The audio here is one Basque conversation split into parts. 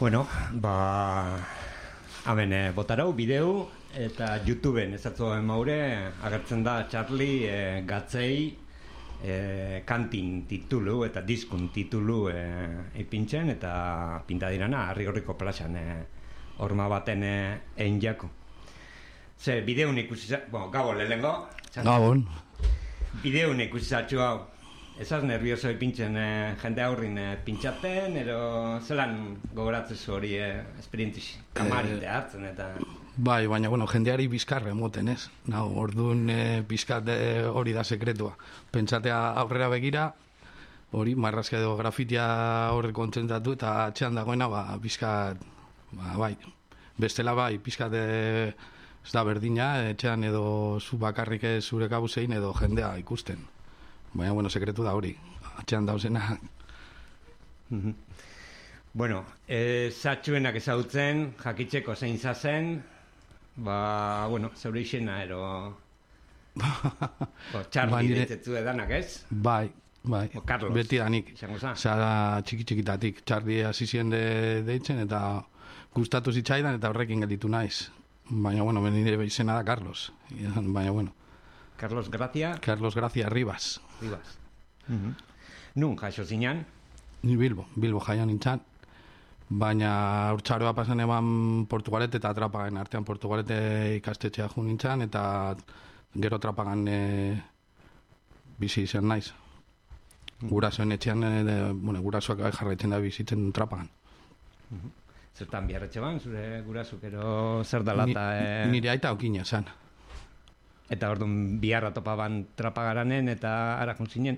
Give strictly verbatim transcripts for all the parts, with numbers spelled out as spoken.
Bueno, ba... Hemen, eh, botarau, bideu, eta YouTubeen ezatzoen maure, agertzen da Charlie eh, gatzei eh, kantin titulu eta diskun titulu eh, ipintzen, eta pintadirana, Arrigorriko plazan eh, horma baten eh, egin jako. Ze, bideun ikusi, bueno, gabon lehengo. Gabon. Bideun ikusi zatxu hau. Ezaz nervioso ipintzen eh, jende aurrin eh, pintxaten, ero zelan gogoratzen zu hori eh, esperientzi kamarite hartzen eta... Bai, baina, bueno, jendeari bizkarre moten, ez? Nau, orduan eh, bizkat eh, hori da sekretua. Pentsatea aurrera begira, hori, marrazka edo grafitia horre kontzentratu eta atxean dagoena, ba, bizkat, ba, bai, bestela bai, bizkat eh, ez da berdina, etxean edo zu bakarrik ez zure kabuzein edo jendea ikusten. Baina, bueno, sekretu da hori, atxean dauzena. Mm-hmm. Bueno, e, zatxuenak ezagutzen, jakitzeko zein zazen, ba, bueno, zeure izena, ero... o, Charlie deitetzu edanak, ez? Bai, bai, o, Carlos, beti danik. Zara txiki-txikitatik, Charlie hasi zien de, deitzen, eta gustatu zitzaidan, eta horrekin gelditu naiz. Baina, bueno, nire izena da Carlos, baina, bueno. Carlos Gracia? Carlos Gracia Rivas. Rivas. Mm-hmm. Nun, jaixo zinan? Ni Bilbo, Bilbo jaio nintzen. Baina urtsaroa pasan eban Portugalete eta Trapagan artean Portugalete ikastetxea jo nintzen, eta gero Trapagan e, bizi izan naiz. Gurasoen etxean, e, bueno, gurasoak jarraitzen da bizitzen Trapagan. Mm-hmm. Zertan biarretxe ban, zure gurasuk, ero zer dela eta... E... Nire aita okina zan. Eta orduan biharra topa ban Trapagaranen eta ara juntzinen?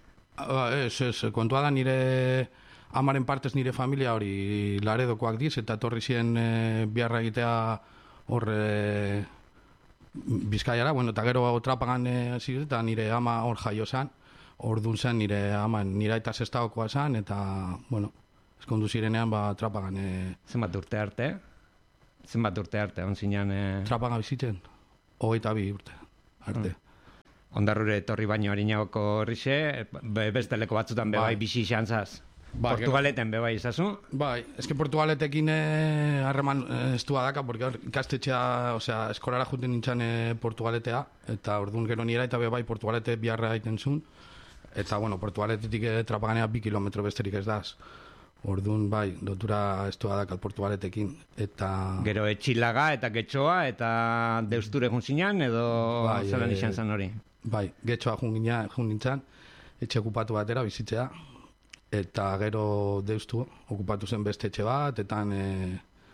Ez, ez, kontua da nire amaren partez nire familia hori Laredokoak diz, eta torri ziren e, biharra egitea hor e, Bizkaiara, bueno, eta gero Trapagan e, ziz, eta nire ama hor jaio zan, orduan zen nire ama, nire aita zestagokoa zan, eta, bueno, eskondu zirenean, ba, Trapagan... E... Zenbat urte arte? Zenbat urte arte, onzinean... E... Trapagan bizitzen? Hogeita bi urte, arte. Hmm. Ondarrure etorri baino harinagoko horrixe, be, beste leko batzutan bebai bai. Bizi xantzaz. Bai, Portugaleten bebai izazu? Bai, eske Portugaletekin harreman eh, estua daka, porque ikastetxea, osea, eskolara juten nintzen eh, Portugaletea, eta orduan gero nira eta bebai Portugalete biharra egiten zuen, eta, bueno, Portugaletetik eh, Trapaganea bi kilometro besterik ez daz. Orduan, bai, lotura estua dakal Portugaletekin, eta... Gero etxilaga eta getxoa eta deusture junzinan, edo bai, zelan izan zen hori? Bai, getxoa jun nintzen, etxe okupatu batera bizitzea, eta gero deustu okupatu zen beste etxe bat, eta eh,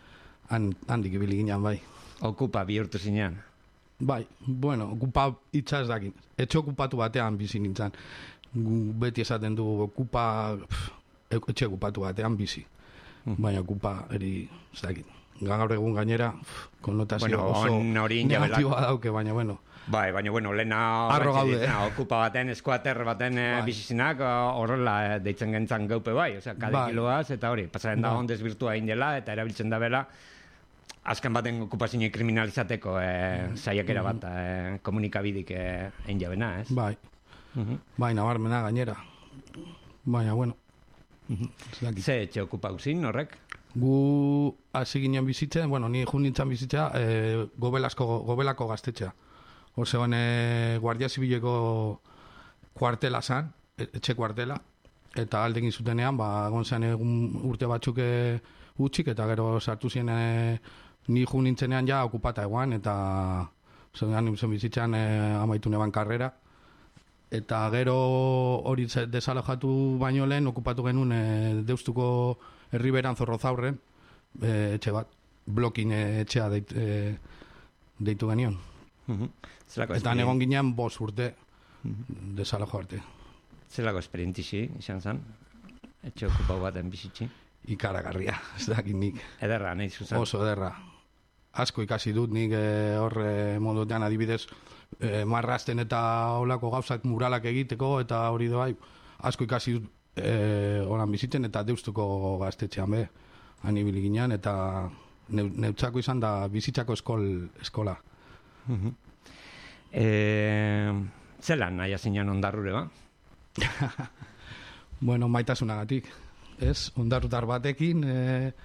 handik ibili ginen, bai. Okupa bihurtu zinean? Bai, bueno, okupa hitza ez dakin. Etxe okupatu batean bizi nintzen. Beti esaten du okupa... Pff, etxe okupatu batean bizi. Mm. Baina okupa eri, ez dakit. Gaur egun gainera, konnotazio bueno, oso negatiboa dauke, baina bueno. Bai, baina bueno, lehena okupa baten, eskuater baten bai. Bizizinak horrela deitzen gentzan gaupe bai, osea, kadekiloaz, bai. Eta hori, pasaren da bai. Ondez virtua indela, eta erabiltzen da bela, azken baten okupazio kriminalizateko eh, saiakera bat, eh, komunikabidik eh, egin jabena, ez? Bai, mm-hmm. Bai, nabarmena gainera. Baina, bueno, Mm-hmm. Ze etxe okupauzin horrek? Gu hasi ginen bizitzen, bueno, ni jun nintzen bizitzea, e, gobelasko, gobelako gaztetxea. Horze hone, Guardia Zibileko kuartela zan, etxe kuartela, eta aldekin zutenean, ba, gontzen egun urte batzuk utxik, eta gero sartu zien e, ni jun nintzenean ja okupata eguan, eta zenean nintzen bizitzean e, amaitu neban karrera. Eta gero hori desalojatu baino lehen okupatu genuen e, deustuko herriberan Zorrozaurren e, etxe bat, blokin e, etxea deit, e, deitu genion. Uh-huh. Eta negon ginean bost urte uh-huh. desalojo arte. Zelako esperientzi izan zen? Etxe okupau baten bizitzi? Ikaragarria, ez dakit nik. Ederra, nahi zuzan? Oso ederra. Asko ikasi dut nik e, horre modutean adibidez e, marrazten eta olako gauzak muralak egiteko eta hori doa asko ikasi dut e, oran bizitzen eta deustuko gaztetxean be anibili ginean eta neu, neutzako izan da bizitzako eskol, eskola. Uh-huh. e, zelan nahi azinan ondarrure ba? Bueno, maitasunagatik. Ez, ondarrutar batekin, e,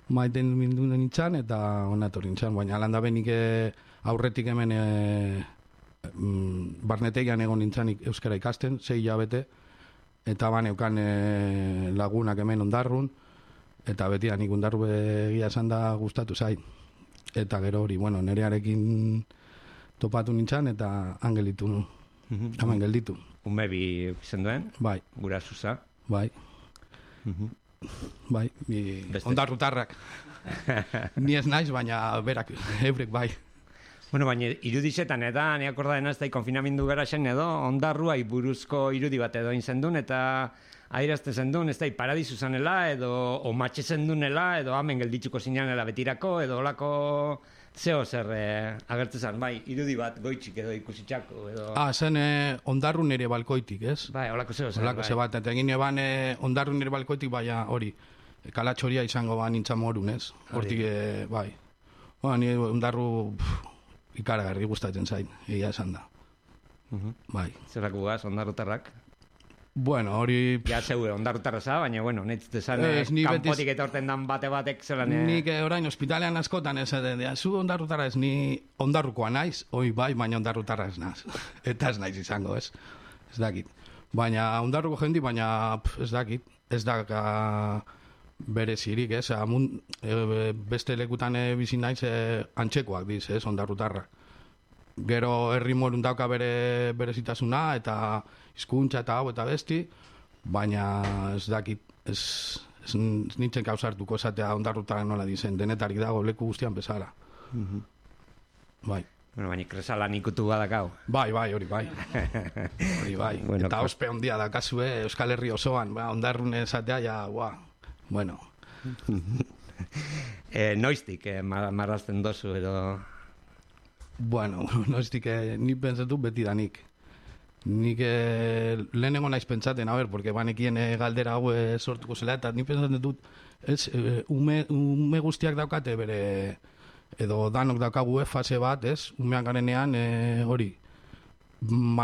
maiten mindu nintzen, eta onator nintzen, baina landa benik aurretik hemen e, mm, barnetegian egon nintzen euskara ikasten, sei hilabete, eta baneukan e, lagunak hemen ondarrun, eta beti nik ondarru egia esan da gustatu zain. Eta gero hori, bueno, nerearekin topatu nintzen, eta angelitu, mm-hmm. hemen gelditu. Umebi izan duen? Bai. Gura zuza? Bai. Mm-hmm. Bai, bi, ondarrutarrak. Ni ez naiz, baina berak, eurek bai. Bueno, baina irudizetan, eta ni akorda dena ez da konfinamindu gara zen edo, ondarruai buruzko irudi bat edo inzendun, eta airazte zendun, ez da paradizu zanela, edo omatxe zendunela, edo hemen gelditzuko zinanela betirako, edo olako zeo zer eh, agertzen zen, bai, irudi bat goitxik edo ikusitxako, edo... Ah, zen eh, ondarrun ere balkoitik, ez? Bai, olako zeo zer, olako bai. Ze bat, eta egin eban eh, ondarrun ere balkoitik, baina hori, kalatxoria izango ba nintzen morun, ez? Hortik, eh, bai. Ba, ni ondarru pff, ikaragarri gustatzen zain, egia esan da. Uh-huh. Bai. Zerrako gaz, ondarrutarrak? Bueno, hori... Ja, zeue, ondarrutarra za, baina, bueno, netzte zan, eh, kanpotik betiz... etorten dan bate-batek zelan... Eh... Nik eh, orain ospitalean askotan ez, eh, zu ondarrutarra ez, ni ondarrukoa naiz, oi bai, baina ondarrutarra ez naz. Eta ez naiz izango, ez? Ez dakit. Baina ondarruko jendi, baina pf, ez dakit. Ez daka bere zirik, ez? Amun, e, beste lekutan e, bizi naiz e, antxekoak diz, ez? Ondarrutarra. Gero herri morun dauka bere berezitasuna eta hizkuntza eta hau eta besti, baina ez dakit, ez, ez nintzen kausartuko esatea ondarrutarra nola dizen, denetarik dago leku guztian bezala. Mm-hmm. Bai. Bueno, baina kresalan ikutu badakau. Bai, bai, hori bai. Hori bai. Bueno, eta ospe ondia dakazue Euskal Herri osoan, ba, ondarrun esatea, ja, ba, bueno. eh, noiztik, eh, marrazten dozu edo... Bueno, noiztik, eh, ni pentsatu beti da nik. Nik eh, lehenengo naiz pentsaten, a ber, porque banekien eh, galdera hau eh, sortuko zela, eta nik pentsaten dut, ez, eh, ume, ume guztiak daukate bere... edo danok daukagu fase bat, ez? Umean garenean, eh, hori,